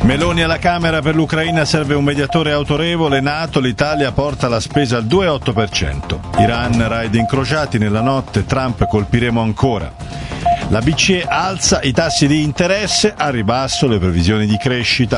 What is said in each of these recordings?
Meloni alla Camera: per l'Ucraina serve un mediatore autorevole. NATO, l'Italia porta la spesa al 2,8%. Iran, raid incrociati nella notte, Trump: colpiremo ancora. La BCE alza i tassi di interesse, a ribasso le previsioni di crescita.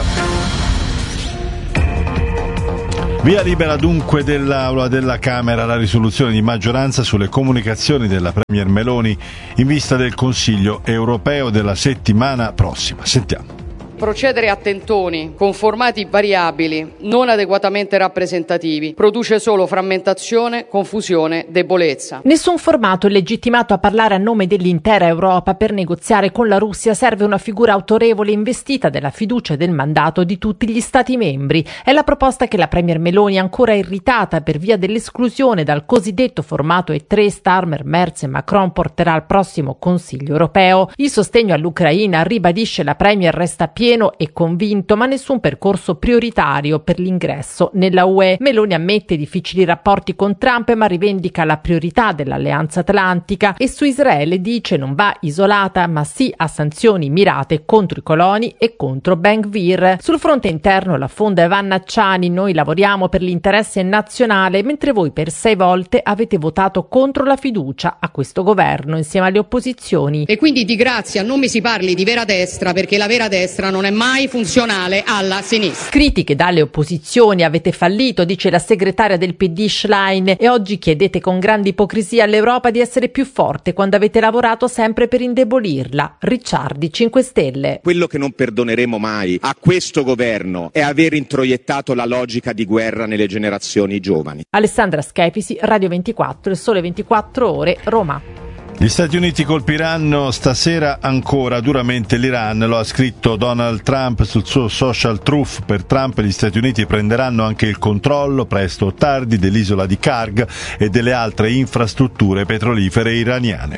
Via libera dunque dell'Aula della Camera la risoluzione di maggioranza sulle comunicazioni della Premier Meloni in vista del Consiglio europeo della settimana prossima. Sentiamo. Procedere a tentoni con formati variabili, non adeguatamente rappresentativi, produce solo frammentazione, confusione, debolezza. Nessun formato è legittimato a parlare a nome dell'intera Europa. Per negoziare con la Russia serve una figura autorevole investita della fiducia e del mandato di tutti gli Stati membri. È la proposta che la Premier Meloni, ancora irritata per via dell'esclusione dal cosiddetto formato E3, Starmer, Merz e Macron, porterà al prossimo Consiglio europeo. Il sostegno all'Ucraina, ribadisce la Premier, resta pieno e convinto, ma nessun percorso prioritario per l'ingresso nella UE. Meloni ammette difficili rapporti con Trump, ma rivendica la priorità dell'Alleanza Atlantica e su Israele dice non va isolata, ma sì a sanzioni mirate contro i coloni e contro Ben Gvir. Sul fronte interno la fonda Evan Acciani: noi lavoriamo per l'interesse nazionale, mentre voi per 6 volte avete votato contro la fiducia a questo governo insieme alle opposizioni. E quindi di grazia non mi si parli di vera destra, perché la vera destra non è mai funzionale alla sinistra. Critiche dalle opposizioni: avete fallito, dice la segretaria del PD Schlein, e oggi chiedete con grande ipocrisia all'Europa di essere più forte quando avete lavorato sempre per indebolirla. Ricciardi, 5 Stelle. Quello che non perdoneremo mai a questo governo è aver introiettato la logica di guerra nelle generazioni giovani. Alessandra Schepisi, Radio 24, Il Sole 24 Ore, Roma. Gli Stati Uniti colpiranno stasera ancora duramente l'Iran, lo ha scritto Donald Trump sul suo social Truth. Per Trump gli Stati Uniti prenderanno anche il controllo, presto o tardi, dell'isola di Karg e delle altre infrastrutture petrolifere iraniane.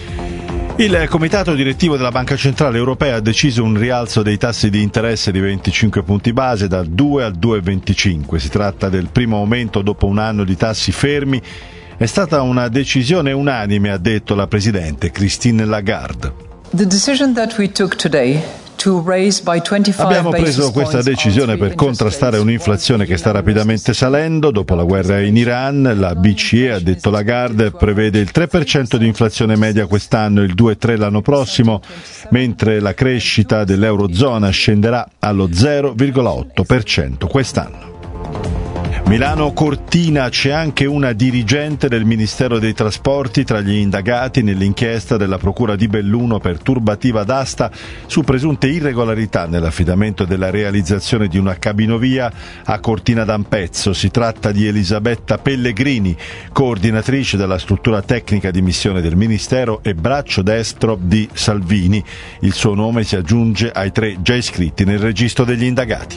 Il comitato direttivo della Banca Centrale Europea ha deciso un rialzo dei tassi di interesse di 25 punti base dal 2 al 2,25. Si tratta del primo aumento dopo un anno di tassi fermi. È stata una decisione unanime, ha detto la presidente Christine Lagarde. Abbiamo preso questa decisione per contrastare un'inflazione che sta rapidamente salendo. Dopo la guerra in Iran, la BCE, ha detto Lagarde, prevede il 3% di inflazione media quest'anno e il 2,3% l'anno prossimo, mentre la crescita dell'Eurozona scenderà allo 0,8% quest'anno. Milano Cortina: c'è anche una dirigente del Ministero dei Trasporti tra gli indagati nell'inchiesta della Procura di Belluno per turbativa d'asta su presunte irregolarità nell'affidamento della realizzazione di una cabinovia a Cortina d'Ampezzo. Si tratta di Elisabetta Pellegrini, coordinatrice della struttura tecnica di missione del Ministero e braccio destro di Salvini. Il suo nome si aggiunge ai 3 già iscritti nel registro degli indagati.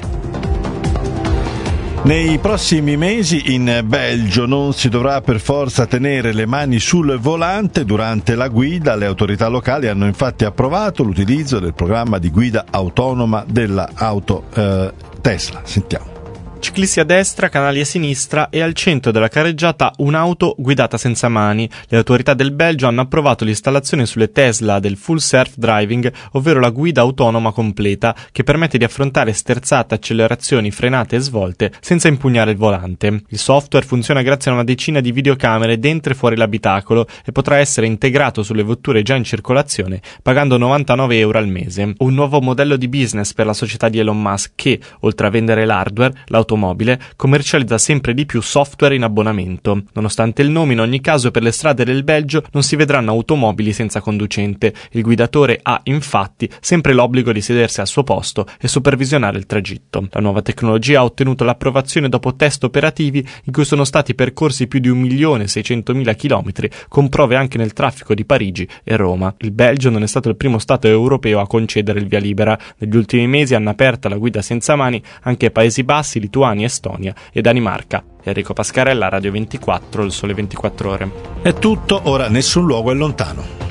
Nei prossimi mesi in Belgio non si dovrà per forza tenere le mani sul volante durante la guida. Le autorità locali hanno infatti approvato l'utilizzo del programma di guida autonoma della auto Tesla. Sentiamo. Ciclisti a destra, canali a sinistra e al centro della carreggiata un'auto guidata senza mani. Le autorità del Belgio hanno approvato l'installazione sulle Tesla del Full Self Driving, ovvero la guida autonoma completa, che permette di affrontare sterzate, accelerazioni, frenate e svolte senza impugnare il volante. Il software funziona grazie a una decina di videocamere dentro e fuori l'abitacolo e potrà essere integrato sulle vetture già in circolazione pagando €99 al mese. Un nuovo modello di business per la società di Elon Musk che, oltre a vendere l'hardware, l'automobile commercializza sempre di più software in abbonamento. Nonostante il nome, in ogni caso per le strade del Belgio non si vedranno automobili senza conducente. Il guidatore ha infatti sempre l'obbligo di sedersi al suo posto e supervisionare il tragitto. La nuova tecnologia ha ottenuto l'approvazione dopo test operativi in cui sono stati percorsi più di 1.600.000 chilometri, con prove anche nel traffico di Parigi e Roma. Il Belgio non è stato il primo stato europeo a concedere il via libera. Negli ultimi mesi hanno aperto la guida senza mani anche Paesi Bassi, Lituania, Estonia e Danimarca. Enrico Pascarella, Radio 24, Il Sole 24 Ore. È tutto, ora nessun luogo è lontano.